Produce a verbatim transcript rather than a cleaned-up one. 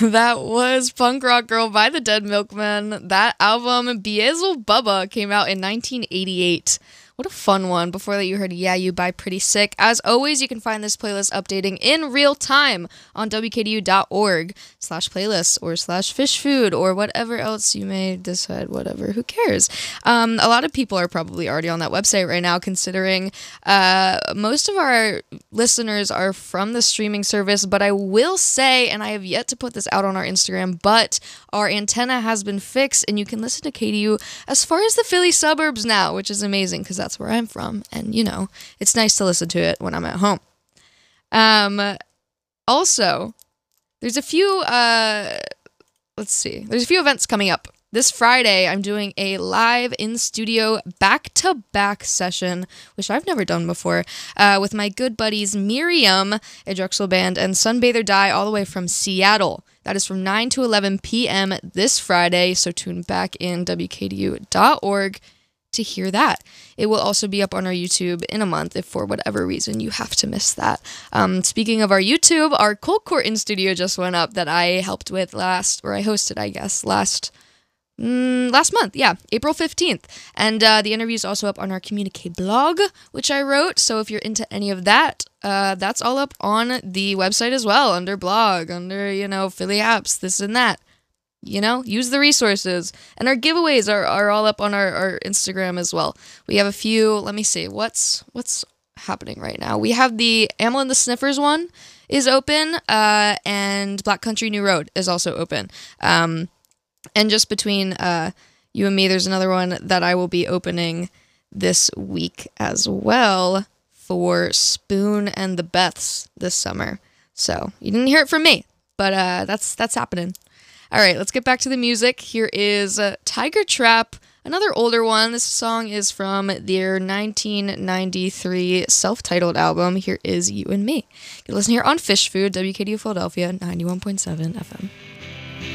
That was Punk Rock Girl by the Dead Milkmen. That album, Beelzebubba, came out in nineteen eighty-eight. What a fun one. Before that, you heard Yeah You by Pretty Sick. As always, you can find this playlist updating in real time on W K D U dot org slash playlists or slash fish food or whatever else you may decide, whatever, who cares? Um, a lot of people are probably already on that website right now, considering uh, most of our listeners are from the streaming service, but I will say, and I have yet to put this out on our Instagram, but our antenna has been fixed and you can listen to K D U as far as the Philly suburbs now, which is amazing because that's where I'm from, and you know, it's nice to listen to it when I'm at home. Um, also, there's a few, uh, let's see, there's a few events coming up. This Friday, I'm doing a live in-studio back-to-back session, which I've never done before, uh, with my good buddies Miriam, a Drexel band, and Sunbather Die, all the way from Seattle. That is from nine to eleven p.m. this Friday, so tune back in W K D U dot org to hear that. It will also be up on our YouTube in a month if for whatever reason you have to miss that. Um, speaking of our YouTube, our Cold Court in Studio just went up that I helped with last, or I hosted, I guess, last mm, last month. Yeah, April fifteenth. And uh, the interview is also up on our Communique blog, which I wrote. So if you're into any of that, uh, that's all up on the website as well, under blog, under, you know, Philly apps, this and that. You know, use the resources. And our giveaways are, are all up on our, our Instagram as well. We have a few, let me see, what's what's happening right now? We have the Amel and the Sniffers one is open, uh, and Black Country New Road is also open. Um, and just between uh, you and me, there's another one that I will be opening this week as well for Spoon and the Beths this summer. So, you didn't hear it from me, but uh, that's that's happening. All right, let's get back to the music. Here is uh, Tiger Trap, another older one. This song is from their nineteen ninety-three self-titled album. Here is You and Me. You can listen here on Fish Food, W K D U Philadelphia, ninety-one point seven F M.